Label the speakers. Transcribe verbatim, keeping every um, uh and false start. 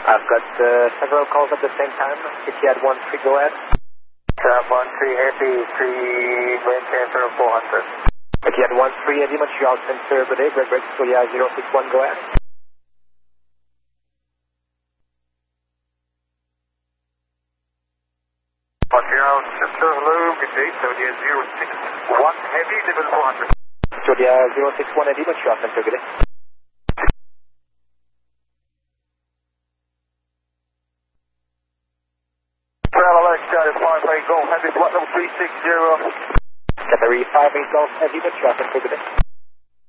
Speaker 1: I've got uh, several calls at the same time. If you had one three, go ahead.
Speaker 2: Uh, one three heavy, three maintain zero four hundred.
Speaker 1: If you had one three heavy, Montreal Center, good day. Greg Greg, Julia zero six one, go ahead.
Speaker 2: Montreal Center, hello, good day. Julia zero six one heavy, level four hundred.
Speaker 1: Julia zero six one heavy, Montreal Center, good day.
Speaker 2: Charlie five eight Golf, heavy, flight level three six zero.
Speaker 1: Category five eight Golf, heavy, Montreal Center, good day.